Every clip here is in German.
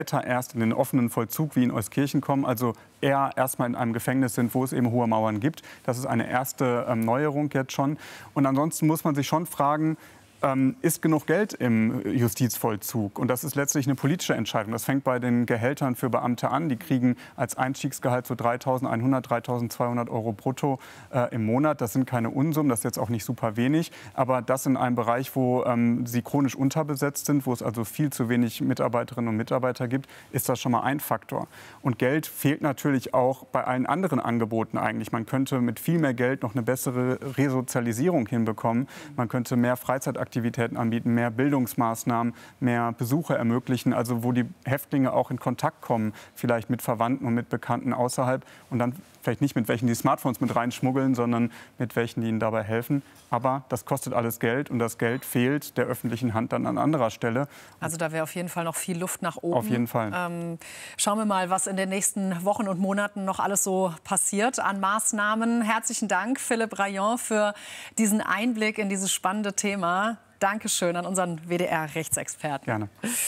erst in den offenen Vollzug wie in Euskirchen kommen, also eher erstmal in einem Gefängnis sind, wo es eben hohe Mauern gibt. Das ist eine erste Neuerung jetzt schon. Und ansonsten muss man sich schon fragen, ist genug Geld im Justizvollzug? Und das ist letztlich eine politische Entscheidung. Das fängt bei den Gehältern für Beamte an. Die kriegen als Einstiegsgehalt so 3.100, 3.200 Euro brutto im Monat. Das sind keine Unsummen, das ist jetzt auch nicht super wenig. Aber das in einem Bereich, wo sie chronisch unterbesetzt sind, wo es also viel zu wenig Mitarbeiterinnen und Mitarbeiter gibt, ist das schon mal ein Faktor. Und Geld fehlt natürlich auch bei allen anderen Angeboten eigentlich. Man könnte mit viel mehr Geld noch eine bessere Resozialisierung hinbekommen. Man könnte mehr Freizeitaktivitäten anbieten, mehr Bildungsmaßnahmen, mehr Besuche ermöglichen, also wo die Häftlinge auch in Kontakt kommen, vielleicht mit Verwandten und mit Bekannten außerhalb und dann vielleicht nicht mit welchen die Smartphones mit reinschmuggeln, sondern mit welchen, die ihnen dabei helfen. Aber das kostet alles Geld und das Geld fehlt der öffentlichen Hand dann an anderer Stelle. Also da wäre auf jeden Fall noch viel Luft nach oben. Auf jeden Fall. Schauen wir mal, was in den nächsten Wochen und Monaten noch alles so passiert an Maßnahmen. Herzlichen Dank, Philippe Rayon, für diesen Einblick in dieses spannende Thema. Dankeschön an unseren WDR-Rechtsexperten. Gerne.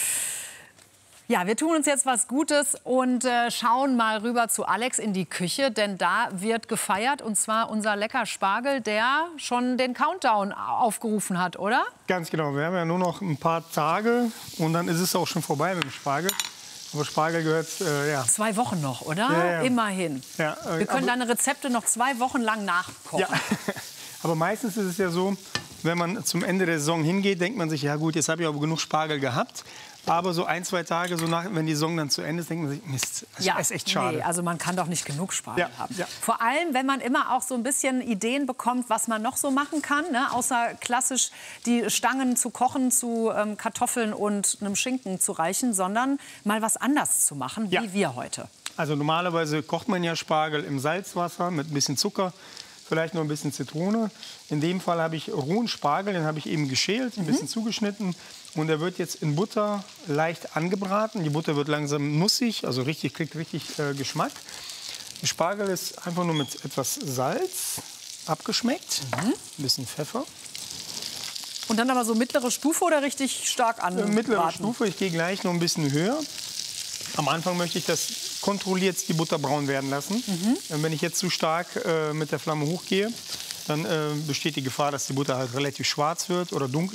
Ja, wir tun uns jetzt was Gutes und schauen mal rüber zu Alex in die Küche, denn da wird gefeiert, und zwar unser lecker Spargel, der schon den Countdown aufgerufen hat, oder? Ganz genau, wir haben ja nur noch ein paar Tage und dann ist es auch schon vorbei mit dem Spargel. Aber Spargel gehört, ja. 2 Wochen noch, oder? Ja, ja. Immerhin. Ja, wir können deine Rezepte noch 2 Wochen lang nachkochen. Ja. Aber meistens ist es ja so, wenn man zum Ende der Saison hingeht, denkt man sich, ja gut, jetzt habe ich aber genug Spargel gehabt. Aber so 1, 2 Tage, so nach, wenn die Saison dann zu Ende ist, denkt man sich, Mist, das ist echt schade. Nee, also man kann doch nicht genug Spargel haben. Ja. Vor allem, wenn man immer auch so ein bisschen Ideen bekommt, was man noch so machen kann, ne? Außer klassisch die Stangen zu kochen, zu Kartoffeln und einem Schinken zu reichen, sondern mal was anders zu machen, wie wir heute. Also normalerweise kocht man ja Spargel im Salzwasser mit ein bisschen Zucker, vielleicht noch ein bisschen Zitrone. In dem Fall habe ich rohen Spargel, den habe ich eben geschält, ein bisschen zugeschnitten. Und der wird jetzt in Butter leicht angebraten. Die Butter wird langsam nussig, also kriegt richtig Geschmack. Der Spargel ist einfach nur mit etwas Salz abgeschmeckt, ein bisschen Pfeffer. Und dann aber so mittlere Stufe oder richtig stark anbraten? Mittlere Stufe, ich gehe gleich noch ein bisschen höher. Am Anfang möchte ich das kontrolliert die Butter braun werden lassen. Wenn ich jetzt zu stark mit der Flamme hochgehe, dann besteht die Gefahr, dass die Butter halt relativ schwarz wird oder dunkel.